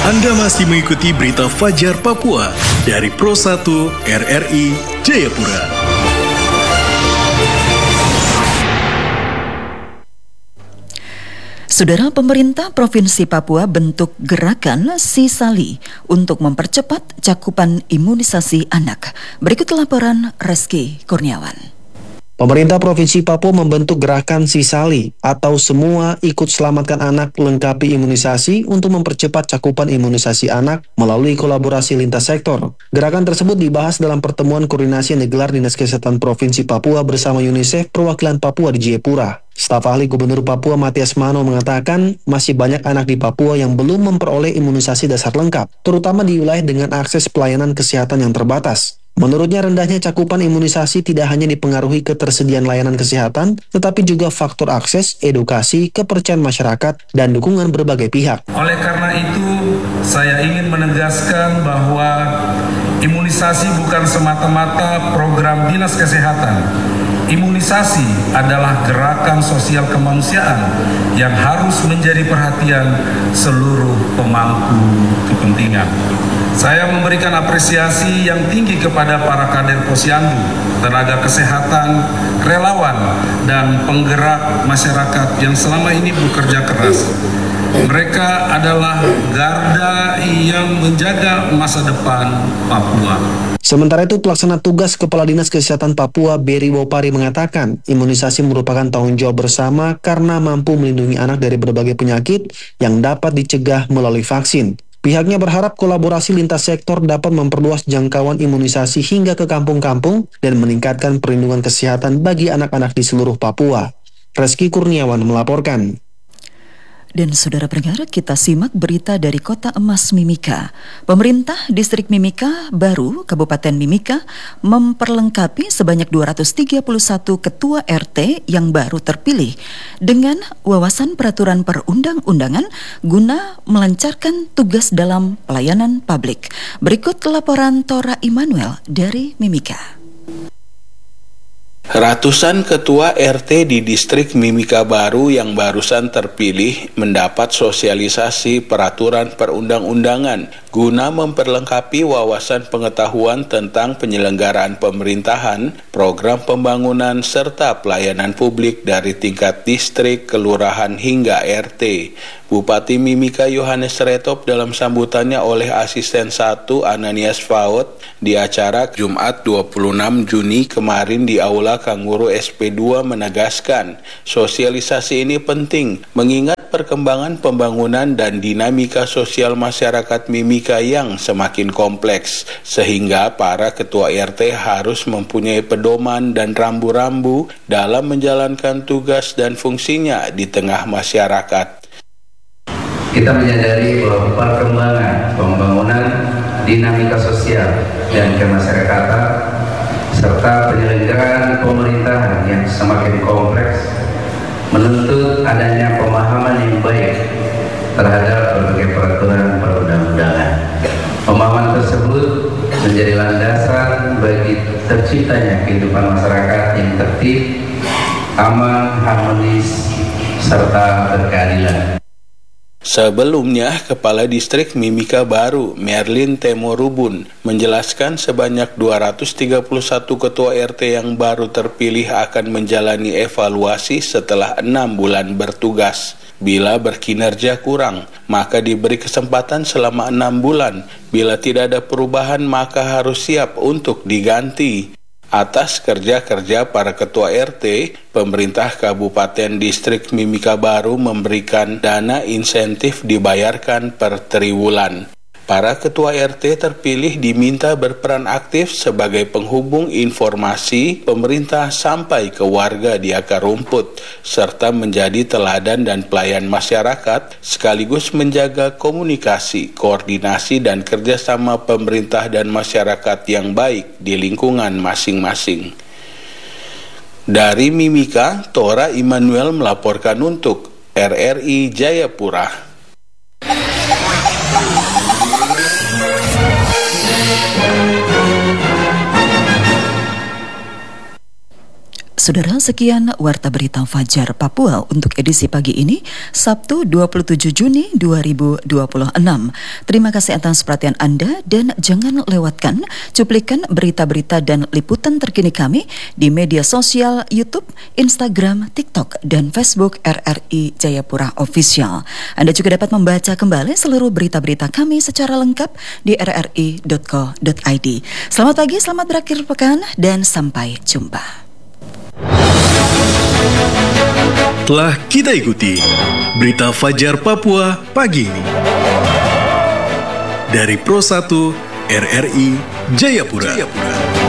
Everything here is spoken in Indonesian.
Anda masih mengikuti berita Fajar Papua dari Pro 1 RRI Jayapura. Saudara, pemerintah Provinsi Papua bentuk gerakan Sisali untuk mempercepat cakupan imunisasi anak. Berikut laporan Reski Kurniawan. Pemerintah Provinsi Papua membentuk gerakan Sisali atau Semua Ikut Selamatkan Anak Lengkapi Imunisasi untuk mempercepat cakupan imunisasi anak melalui kolaborasi lintas sektor. Gerakan tersebut dibahas dalam pertemuan koordinasi yang digelar Dinas Kesehatan Provinsi Papua bersama UNICEF perwakilan Papua di Jayapura. Staf ahli Gubernur Papua Matias Mano mengatakan masih banyak anak di Papua yang belum memperoleh imunisasi dasar lengkap, terutama di wilayah dengan akses pelayanan kesehatan yang terbatas. Menurutnya, rendahnya cakupan imunisasi tidak hanya dipengaruhi ketersediaan layanan kesehatan, tetapi juga faktor akses, edukasi, kepercayaan masyarakat, dan dukungan berbagai pihak. Oleh karena itu, saya ingin menegaskan bahwa imunisasi bukan semata-mata program Dinas Kesehatan. Imunisasi adalah gerakan sosial kemanusiaan yang harus menjadi perhatian seluruh pemangku kepentingan. Saya memberikan apresiasi yang tinggi kepada para kader Posyandu, tenaga kesehatan, relawan, dan penggerak masyarakat yang selama ini bekerja keras. Mereka adalah garda yang menjaga masa depan Papua. Sementara itu, pelaksana tugas Kepala Dinas Kesehatan Papua, Beri Wopari, mengatakan imunisasi merupakan tanggung jawab bersama karena mampu melindungi anak dari berbagai penyakit yang dapat dicegah melalui vaksin. Pihaknya berharap kolaborasi lintas sektor dapat memperluas jangkauan imunisasi hingga ke kampung-kampung dan meningkatkan perlindungan kesehatan bagi anak-anak di seluruh Papua. Reski Kurniawan melaporkan. Dan saudara pendengar, kita simak berita dari Kota Emas Mimika. Pemerintah Distrik Mimika Baru, Kabupaten Mimika, memperlengkapi sebanyak 231 ketua RT yang baru terpilih dengan wawasan peraturan perundang-undangan guna melancarkan tugas dalam pelayanan publik. Berikut laporan Tora Immanuel dari Mimika. Ratusan ketua RT di distrik Mimika Baru yang barusan terpilih mendapat sosialisasi peraturan perundang-undangan guna memperlengkapi wawasan pengetahuan tentang penyelenggaraan pemerintahan, program pembangunan, serta pelayanan publik dari tingkat distrik, kelurahan, hingga RT. Bupati Mimika Yohanes Retop dalam sambutannya oleh Asisten 1 Ananias Faud di acara Jumat 26 Juni kemarin di Aula Kanguru SP2 menegaskan sosialisasi ini penting mengingat perkembangan pembangunan dan dinamika sosial masyarakat Mimika yang semakin kompleks sehingga para ketua RT harus mempunyai pedoman dan rambu-rambu dalam menjalankan tugas dan fungsinya di tengah masyarakat. Kita menyadari bahwa perkembangan pembangunan, dinamika sosial dan kemasyarakatan serta penyelenggaraan pemerintahan yang semakin kompleks menuntut adanya pemahaman yang baik terhadap berbagai peraturan perundang-undangan. Pemahaman tersebut menjadi landasan bagi terciptanya kehidupan masyarakat yang tertib, aman, harmonis, serta berkeadilan. Sebelumnya, Kepala Distrik Mimika Baru, Merlin Temorubun, menjelaskan sebanyak 231 ketua RT yang baru terpilih akan menjalani evaluasi setelah 6 bulan bertugas. Bila berkinerja kurang, maka diberi kesempatan selama 6 bulan. Bila tidak ada perubahan, maka harus siap untuk diganti. Atas kerja-kerja para ketua RT, pemerintah Kabupaten Distrik Mimika Baru memberikan dana insentif dibayarkan per triwulan. Para ketua RT terpilih diminta berperan aktif sebagai penghubung informasi pemerintah sampai ke warga di akar rumput, serta menjadi teladan dan pelayan masyarakat, sekaligus menjaga komunikasi, koordinasi, dan kerjasama pemerintah dan masyarakat yang baik di lingkungan masing-masing. Dari Mimika, Tora Immanuel melaporkan untuk RRI Jayapura. Saudara, sekian Warta Berita Fajar Papua untuk edisi pagi ini, Sabtu 27 Juni 2026. Terima kasih atas perhatian Anda dan jangan lewatkan cuplikan berita-berita dan liputan terkini kami di media sosial YouTube, Instagram, TikTok, dan Facebook RRI Jayapura Official. Anda juga dapat membaca kembali seluruh berita-berita kami secara lengkap di rri.co.id. Selamat pagi, selamat berakhir pekan, dan sampai jumpa. Telah kita ikuti Berita Fajar Papua pagi ini dari Pro 1 RRI Jayapura.